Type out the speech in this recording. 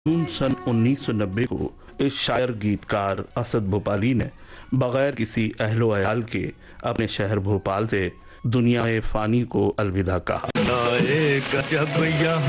जून सन 1990 को इस शायर गीतकार असद भोपाली ने बगैर किसी अहलो अयाल के अपने शहर भोपाल से दुनिया फ़ानी को अलविदा कहा। गजब यहाँ